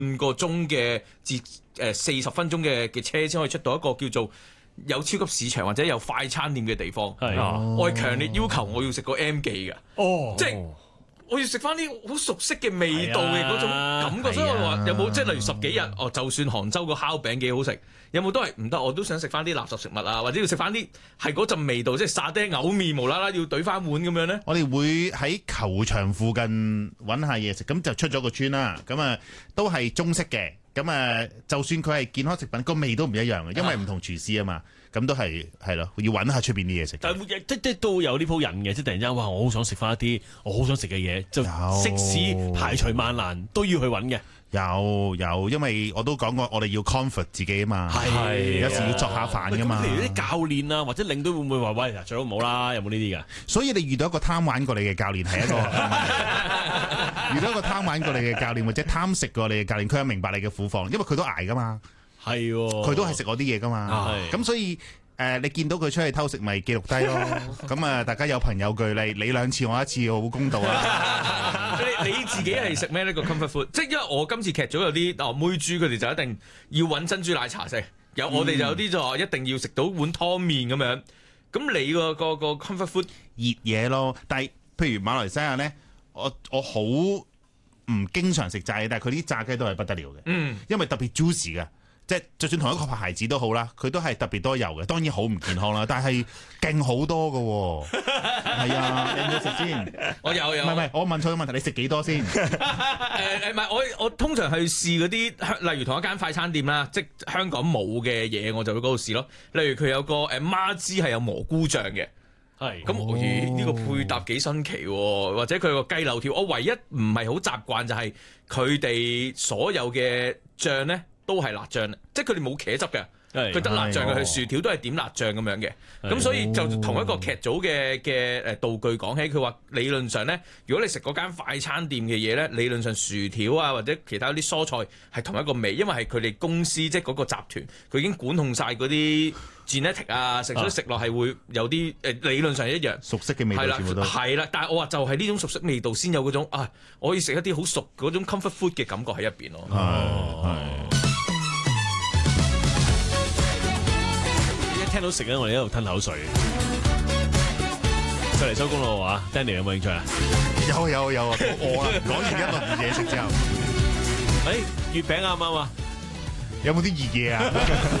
5個鐘嘅至40分鐘嘅車先可以出到一個叫做有超級市場或者有快餐店嘅地方。我係強烈要求我要食個 M 記嘅，即係我要食翻啲好熟悉嘅味道嘅嗰種感覺。所以我話有冇即係例如10幾日就算杭州個烤餅幾好食，有冇都係唔得，我都想食翻啲垃圾食物啊，或者要食翻啲係嗰陣味道，即係沙爹牛麵無啦啦要懟翻碗咁樣咧。 我哋會喺球場附近揾下嘢食，咁就出咗個村啦。咁都係中式嘅，咁就算佢係健康食品，個味都唔一樣嘅，因為唔同廚師啊嘛。咁都係咯，要揾下出邊啲嘢食。 但係即都有呢鋪癮嘅，即係突然間哇，我好想食翻一啲我好想食嘅嘢，就即使排除萬難都要去揾嘅。 有，因為我都講過，我哋要 comfort 自己啊嘛。係，有時要作下飯噶嘛。 譬如啲教練啊，或者領隊會唔會話喂，最好唔好啦？有冇呢啲㗎？ 所以你遇到一個貪玩過你嘅教練係一個遇到一個貪玩過你嘅教練或者貪食過你嘅教練，佢係明白你嘅苦況，因為佢都捱噶嘛。係，佢都係食我啲嘢噶嘛。咁所以你見到佢出去偷食，咪記錄低咯。咁大家有憑有據，你2次我1次，好公道啊。 你自己係食咩呢個 comfort food？ 即係因為我今次劇組有啲妹豬，佢哋就一定要揾珍珠奶茶食。我哋就有啲就話一定要食到碗湯麵咁樣。咁你個 comfort food 熱嘢咯。但係譬如馬來西亞咧，我好唔經常食炸嘢，但係佢啲炸雞都係不得了嘅。因為特別 juicy 嘅。即係就算同一個牌子都好啦，佢都係特別多油嘅，當然好唔健康啦，但係勁好多㗎喎。係啊，你有冇食先？ 我有。 唔係，我問錯咗問題，你食幾多先？ 唔係，我通常去試嗰啲，例如同一間快餐店啦，即香港冇嘅嘢，我就會嗰度試咯。例如佢有個孖枝係有蘑菇醬嘅，咁呢個配搭幾新奇喎，或者佢有個雞柳條。我唯一唔係好習慣就係佢哋所有嘅醬咧。都係辣醬，即係佢哋冇茄汁嘅，佢得辣醬嘅，佢薯條都係點辣醬咁樣嘅。咁所以就同一個劇組嘅道具講起，佢話理論上咧，如果你食嗰間快餐店嘅嘢咧，理論上薯條啊或者其他啲蔬菜係同一個味，因為係佢哋公司即係嗰個集團，佢已經管控晒嗰啲 genetic 啊，所以食落係會有啲理論上一樣熟悉嘅味道全部都係啦。但係我話就係呢種熟悉味道先有嗰種我可以食一啲好熟嗰種 comfort food 嘅感覺喺入邊咯。 聽到食緊，我哋喺度吞口水。就嚟收工咯喎，Danny 有冇興趣啊？ 有，我講完一輪嘢食之後， 月餅啱唔啱啊？ 有冇啲熱嘢啊？